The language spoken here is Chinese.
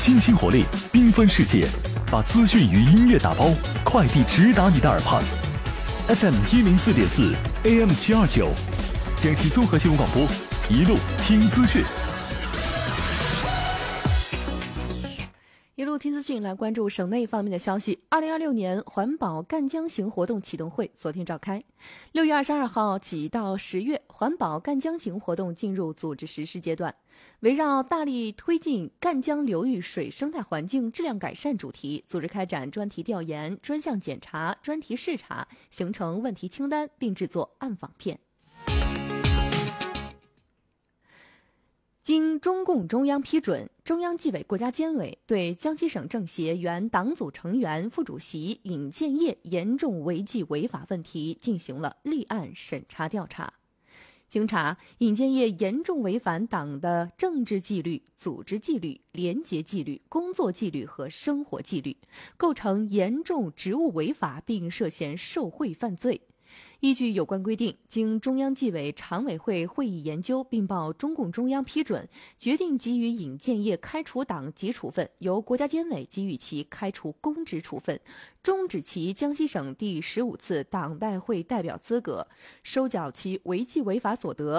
新鲜活力，缤纷世界，把资讯与音乐打包，快递直达你的耳畔。FM104.4 AM729，江西综合新闻广播，一路听资讯。 一路听资讯，来关注省内方面的消息。2026年环保赣江行活动启动会昨天召开，6月22号起到10月，环保赣江行活动进入组织实施阶段。围绕大力推进赣江流域水生态环境质量改善主题，组织开展专题调研、专项检查、专题视察，形成问题清单，并制作暗访片。经中共中央批准，中央纪委国家监委对江西省政协原党组成员、副主席尹建业严重违纪违法问题进行了立案审查调查。经查，尹建业严重违反党的政治纪律、组织纪律、廉洁纪律、工作纪律和生活纪律，构成严重职务违法，并涉嫌受贿犯罪。依据有关规定，经中央纪委常委会会议研究并报中共中央批准，决定给予尹建业开除党籍处分，由国家监委给予其开除公职处分，终止其江西省第15次党代会代表资格，收缴其违纪违法所得